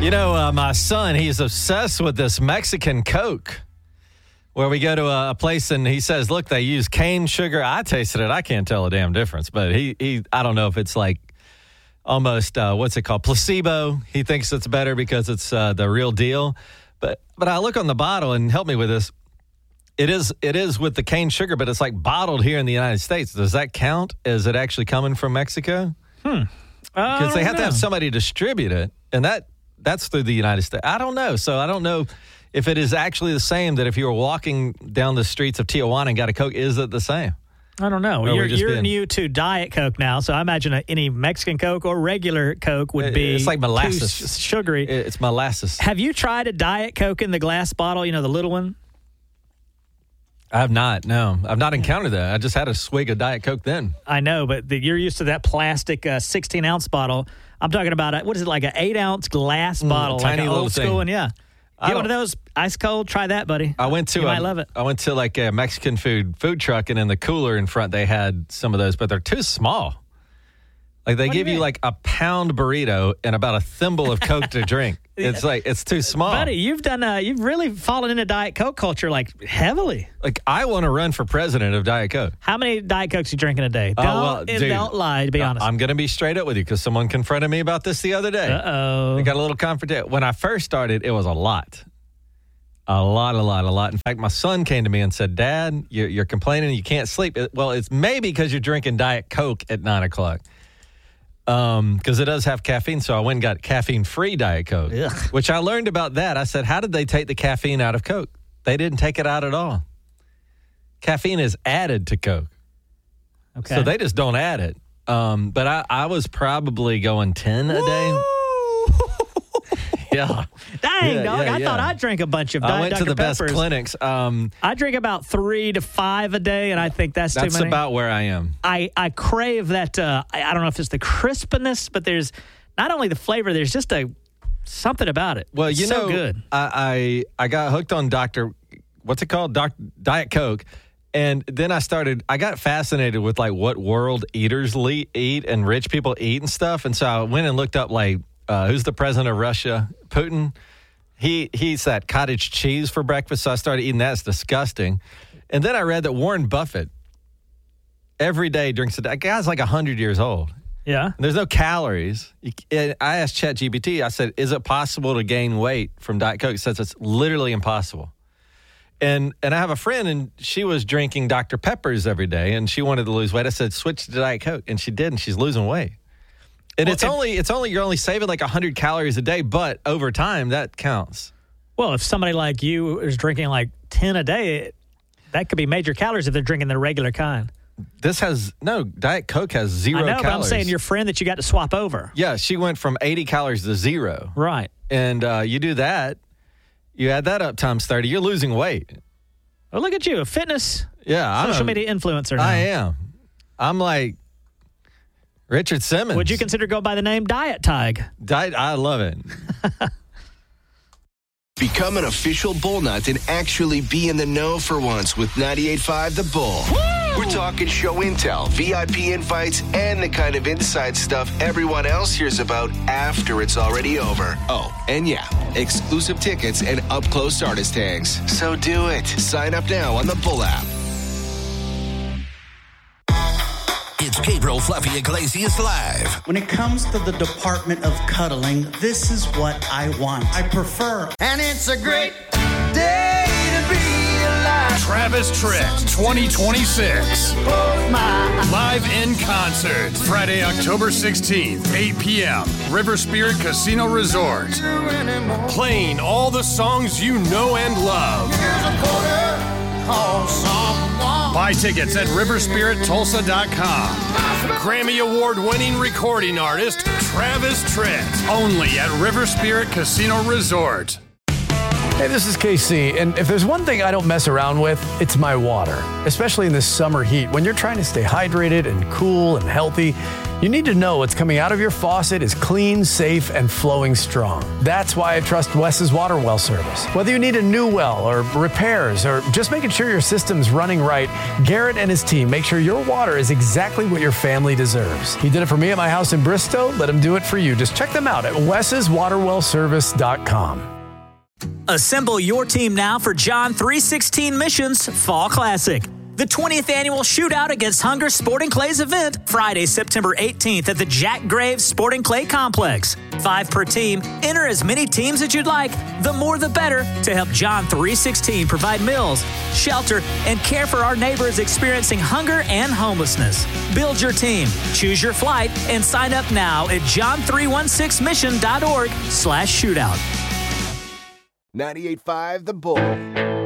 You know, my son, he's obsessed with this Mexican Coke where we go to a place and he says, look, they use cane sugar. I tasted it. I can't tell a damn difference. But I don't know if it's like almost, what's it called? Placebo. He thinks it's better because it's the real deal. But I look on the bottle and help me with this. It is with the cane sugar, but it's like bottled here in the United States. Does that count? Is it actually coming from Mexico? Because they have to have somebody distribute it. And that's through the United States. I don't know. So I don't know if it is actually the same that if you were walking down the streets of Tijuana and got a Coke, is it the same? I don't know. You're new to Diet Coke now, so I imagine any Mexican Coke or regular Coke would be it's like molasses. Too sugary. It's molasses. Have you tried a Diet Coke in the glass bottle, the little one? I have not, no. I've not encountered that. I just had a swig of Diet Coke then. I know, but you're used to that plastic 16-ounce bottle. I'm talking about, what is it, like an 8-ounce glass bottle? Tiny like an little old thing. school one, yeah. Get one of those, ice cold, try that, buddy. I went to you might love it. I went to like a Mexican food truck, and in the cooler in front, they had some of those, but they're too small. Like they give you like a pound burrito and about a thimble of Coke to drink. It's like, it's too small. Buddy, you've really fallen into Diet Coke culture like heavily. Like I want to run for president of Diet Coke. How many Diet Cokes are you drinking a day? Don't lie, to be honest. I'm going to be straight up with you because someone confronted me about this the other day. Uh-oh. We got a little confrontation. When I first started, it was a lot. A lot. In fact, my son came to me and said, Dad, you're complaining you can't sleep. Well, it's maybe because you're drinking Diet Coke at 9 o'clock. Because it does have caffeine, so I went and got caffeine-free Diet Coke, which I learned about that. I said, how did they take the caffeine out of Coke? They didn't take it out at all. Caffeine is added to Coke. Okay. So they just don't add it. But I was probably going 10 a day. Yeah. Dang, dog. I thought I'd drink a bunch of Diet I went to the Peppers. best clinics. I drink about 3 to 5 a day, and I think that's too many. That's about where I am. I crave that, I don't know if it's the crispness, but there's not only the flavor, there's just something about it. Well, it's so good. I got hooked on what's it called? Diet Coke. And then I got fascinated with like what world eaters eat and rich people eat and stuff. And so I went and looked up like, who's the president of Russia? Putin. He eats that cottage cheese for breakfast, so I started eating that. It's disgusting. And then I read that Warren Buffett every day drinks a guy's like 100 years old. Yeah. And there's no calories. I asked ChatGPT, I said, is it possible to gain weight from Diet Coke? It says it's literally impossible. And I have a friend, and she was drinking Dr. Peppers every day, and she wanted to lose weight. I said, switch to Diet Coke. And she did, and she's losing weight. And you're only saving like 100 calories a day, but over time that counts. Well, if somebody like you is drinking like 10 a day, that could be major calories if they're drinking the regular kind. Diet Coke has 0 calories. I know, but I'm saying your friend that you got to swap over. Yeah, she went from 80 calories to 0. Right. And you do that, you add that up times 30, you're losing weight. Well, look at you, a fitness social media influencer now. I am. I'm like Richard Simmons. Would you consider go by the name Diet Tig? I love it. Become an official Bull Nut and actually be in the know for once with 98.5 The Bull. Woo! We're talking show intel, VIP invites, and the kind of inside stuff everyone else hears about after it's already over. Oh, and yeah, exclusive tickets and up-close artist tags. So do it. Sign up now on the Bull app. It's Gabriel Fluffy Iglesias Live. When it comes to the department of cuddling, this is what I want. I prefer. And it's a great day to be alive. Travis Tritt 2026. Live in concert. Friday, October 16th, 8 p.m. River Spirit Casino Resort. Playing all the songs you know and love. Buy tickets at riverspirittulsa.com. Grammy Award-winning recording artist Travis Tritt. Only at River Spirit Casino Resort. Hey, this is KC, and if there's one thing I don't mess around with, it's my water. Especially in this summer heat. When you're trying to stay hydrated and cool and healthy, You need to know what's coming out of your faucet is clean, safe, and flowing strong. That's why I trust Wes's Water Well service. Whether you need a new well or repairs or just making sure your system's running right, Garrett and his team make sure your water is exactly what your family deserves. He did it for me at my house in Bristow. Let him do it for you. Just check them out at wes'swaterwellservice.com. Assemble your team now for John 3:16 Missions Fall Classic. The 20th annual Shootout Against Hunger Sporting Clays event, Friday, September 18th at the Jack Graves Sporting Clay Complex. 5 per team. Enter as many teams as you'd like. The more the better to help John 3:16 provide meals, shelter, and care for our neighbors experiencing hunger and homelessness. Build your team, choose your flight, and sign up now at john316mission.org/shootout. 98.5 The Bull.